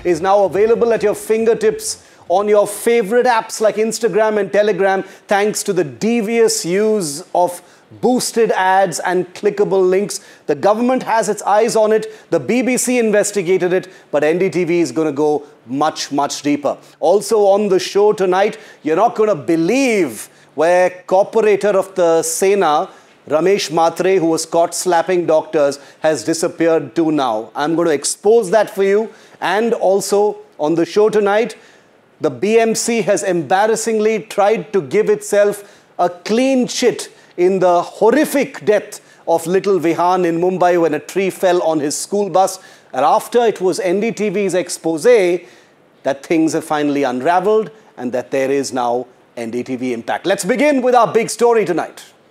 is now available at your fingertips on your favorite apps like Instagram and Telegram, thanks to the devious use of boosted ads and clickable links. The government has its eyes on it. The BBC investigated it, but NDTV is going to go much, much deeper. Also on the show tonight, you're not going to believe where corporator of the Sena, Ramesh Matre, who was caught slapping doctors, has disappeared to now. I'm going to expose that for you. And also on the show tonight, the BMC has embarrassingly tried to give itself a clean chit in the horrific death of little Vihan in Mumbai when a tree fell on his school bus. And after it was NDTV's expose that things have finally unraveled and that there is now NDTV impact. Let's begin with our big story tonight.